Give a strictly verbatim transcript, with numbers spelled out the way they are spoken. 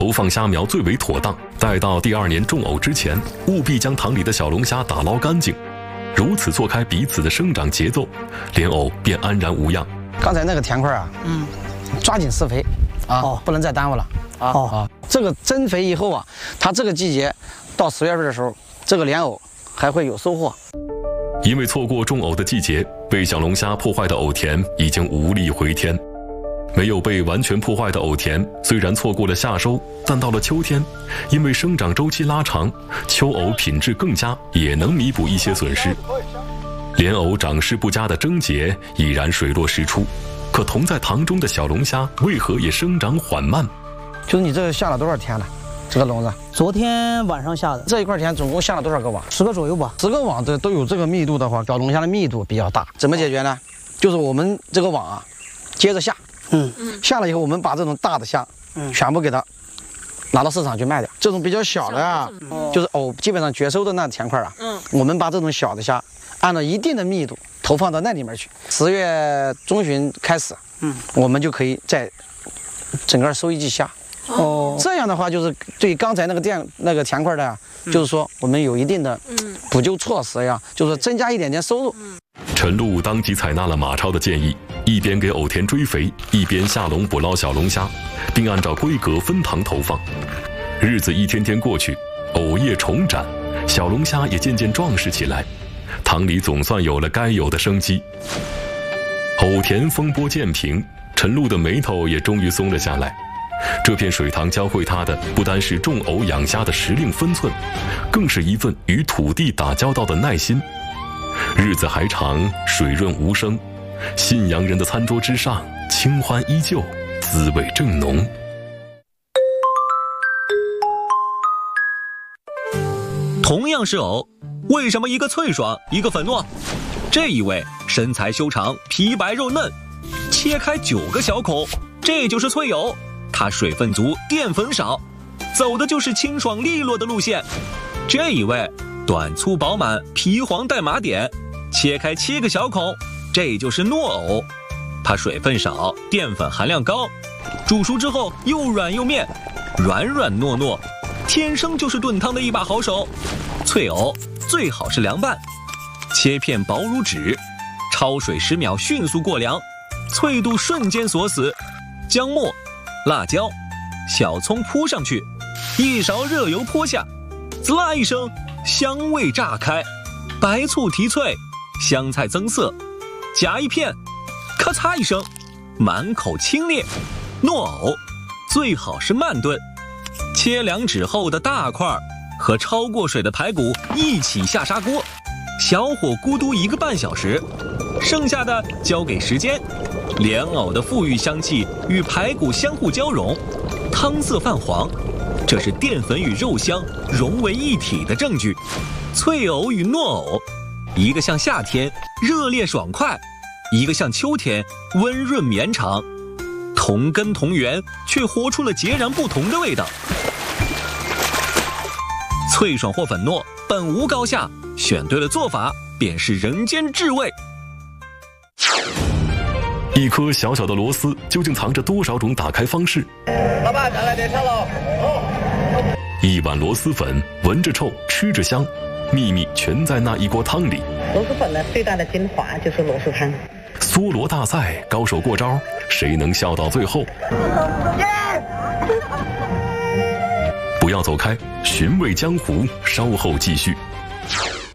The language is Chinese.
投放虾苗最为妥当。待到第二年种藕之前，务必将塘里的小龙虾打捞干净。如此错开彼此的生长节奏，莲藕便安然无恙。 刚才那个田块啊，嗯，抓紧施肥啊，哦、不能再耽误了啊啊！这个增肥以后啊，它这个季节到十月份的时候，这个莲藕还会有收获。 因为错过种藕的季节，被小龙虾破坏的藕田已经无力回天。没有被完全破坏的藕田，虽然错过了夏收，但到了秋天，因为生长周期拉长，秋藕品质更佳，也能弥补一些损失。莲藕长势不佳的症结已然水落石出，可同在塘中的小龙虾为何也生长缓慢？ 就是你这个下了多少天了？这个笼子昨天晚上下的。 这一块田总共下了多少个网？ 十个左右吧。 十个网这都有这个密度的话，小龙虾的密度比较大。怎么解决呢？就是我们这个网啊，接着下。嗯嗯，下了以后，我们把这种大的虾，嗯，全部给它拿到市场去卖掉。这种比较小的啊，嗯、就是藕基本上绝收的那田块啊，嗯，我们把这种小的虾按照一定的密度投放到那里面去。十月中旬开始，嗯，我们就可以在整个收一季虾。哦，这样的话就是对刚才那个店那个田块的、啊，嗯、就是说我们有一定的补救措施呀，就是增加一点点收入。嗯、 陈露当即采纳了马超的建议。一边给藕田追肥，一边下笼捕捞小龙虾，并按照规格分塘投放。日子一天天过去，藕叶重展，小龙虾也渐渐壮实起来，塘里总算有了该有的生机。藕田风波渐平，陈露的眉头也终于松了下来。这片水塘教会他的不单是种藕养虾的时令分寸，更是一份与土地打交道的耐心。日子还长，水润无声。信阳人的餐桌之上，清欢依旧，滋味正浓。 同样是藕，为什么一个脆爽，一个粉糯？这一位身材修长，皮白肉嫩，切开九个小孔，这就是脆藕。它水分足，淀粉少，走的就是清爽利落的路线。这一位短粗饱满，皮黄带麻点，切开七个小孔。这就是糯藕，它水分少，淀粉含量高，煮熟之后又软又面，软软糯糯，天生就是炖汤的一把好手。脆藕最好是凉拌，切片薄如纸，焯水十秒迅速过凉，脆度瞬间锁死。姜末、辣椒、小葱铺上去，一勺热油泼下，滋啦一声，香味炸开，白醋提脆，香菜增色。夹一片，咔嚓一声，满口清冽。糯藕最好是慢炖，切两指厚的大块，和焯过水的排骨一起下砂锅，小火咕嘟一个半小时，剩下的交给时间。莲藕的馥郁香气与排骨相互交融，汤色泛黄，这是淀粉与肉香融为一体的证据。脆藕与糯藕，一个像夏天热烈爽快，一个像秋天温润绵长，同根同源，却活出了截然不同的味道。脆爽或粉糯，本无高下，选对了做法，便是人间至味。 一颗小小的螺丝，究竟藏着多少种打开方式？ 老板，再来点菜喽！ 一碗螺蛳粉，闻着臭，吃着香，秘密全在那一锅汤里。 螺蛳粉的最大的精华就是螺蛳汤。 梭罗大赛，高手过招，谁能笑到最后？不要走开，寻味江湖，稍后继续。